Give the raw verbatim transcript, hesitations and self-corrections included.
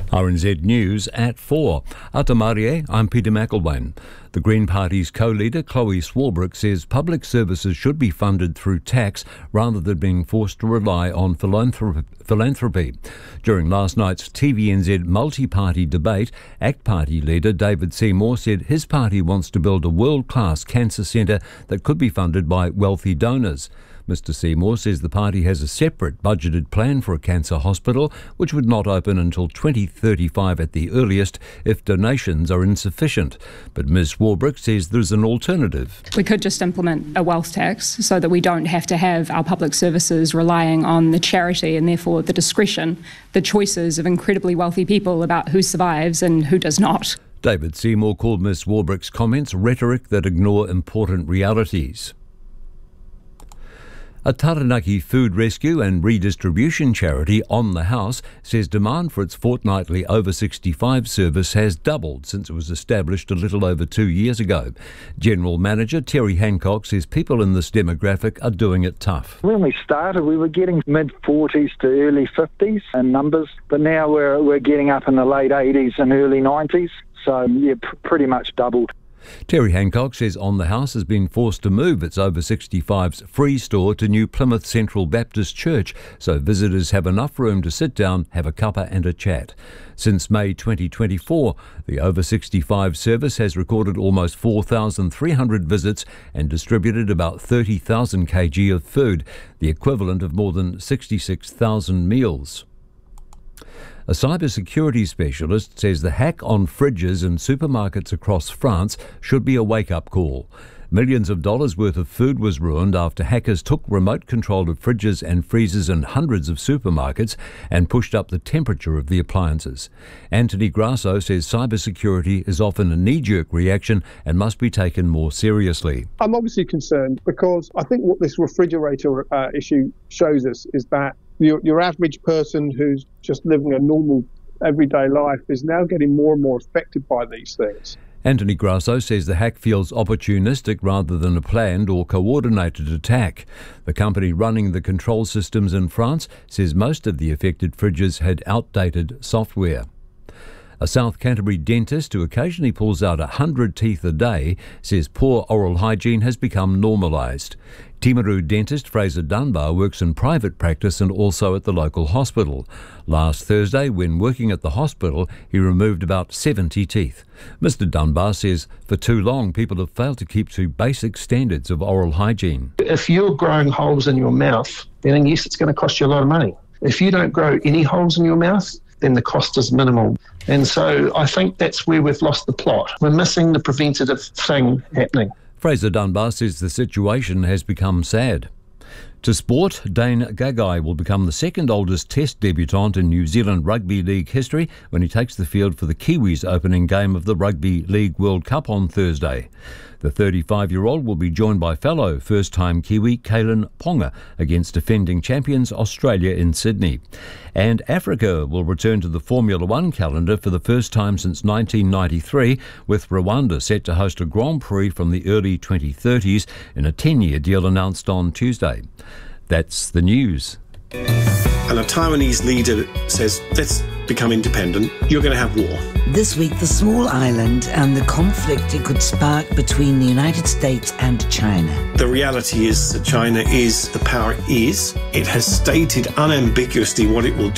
R N Z News at four. Atamarie, I'm Peter McElwain. The Green Party's co-leader, Chloe Swarbrick, says public services should be funded through tax rather than being forced to rely on philanthrop- philanthropy. During last night's T V N Z multi-party debate, ACT Party leader David Seymour said his party wants to build a world-class cancer centre that could be funded by wealthy donors. Mister Seymour says the party has a separate budgeted plan for a cancer hospital, which would not open until twenty thirty-five at the earliest if donations are insufficient. But Miz Swarbrick says there's an alternative. We could just implement a wealth tax so that we don't have to have our public services relying on the charity and therefore the discretion, the choices of incredibly wealthy people about who survives and who does not. David Seymour called Miz Swarbrick's comments rhetoric that ignore important realities. A Taranaki food rescue and redistribution charity, On the House, says demand for its fortnightly over sixty-five service has doubled since it was established a little over two years ago. General Manager Terry Hancock says people in this demographic are doing it tough. When we started, we were getting mid forties to early fifties in numbers, but now we're we're getting up in the late eighties and early nineties, so yeah, pr- pretty much doubled. Terry Hancock says On the House has been forced to move its over sixty-fives free store to New Plymouth Central Baptist Church, so visitors have enough room to sit down, have a cuppa and a chat. Since May twenty twenty-four, the over sixty-five service has recorded almost four thousand three hundred visits and distributed about thirty thousand kilograms of food, the equivalent of more than sixty-six thousand meals. A cybersecurity specialist says the hack on fridges in supermarkets across France should be a wake-up call. Millions of dollars worth of food was ruined after hackers took remote control of fridges and freezers in hundreds of supermarkets and pushed up the temperature of the appliances. Anthony Grasso says cybersecurity is often a knee-jerk reaction and must be taken more seriously. I'm obviously concerned because I think what this refrigerator uh, issue shows us is that Your, your average person who's just living a normal everyday life is now getting more and more affected by these things. Anthony Grasso says the hack feels opportunistic rather than a planned or coordinated attack. The company running the control systems in France says most of the affected fridges had outdated software. A South Canterbury dentist who occasionally pulls out one hundred teeth a day says poor oral hygiene has become normalised. Timaru dentist Fraser Dunbar works in private practice and also at the local hospital. Last Thursday, when working at the hospital, he removed about seventy teeth. Mister Dunbar says for too long people have failed to keep to basic standards of oral hygiene. If you're growing holes in your mouth, then yes, it's going to cost you a lot of money. If you don't grow any holes in your mouth, then the cost is minimal. And so I think that's where we've lost the plot. We're missing the preventative thing happening. Fraser Dunbar says the situation has become sad. To sport, Dane Gagai will become the second oldest Test debutant in New Zealand Rugby League history when he takes the field for the Kiwis' opening game of the Rugby League World Cup on Thursday. The thirty-five-year-old will be joined by fellow first-time Kiwi Kalen Ponga against defending champions Australia in Sydney. And Africa will return to the Formula One calendar for the first time since nineteen ninety-three, with Rwanda set to host a Grand Prix from the early twenty thirties in a ten-year deal announced on Tuesday. That's the news. And a Taiwanese leader says, let's become independent, you're going to have war. This week, the small island and the conflict it could spark between the United States and China. The reality is that China is the power it is. It has stated unambiguously what it will do.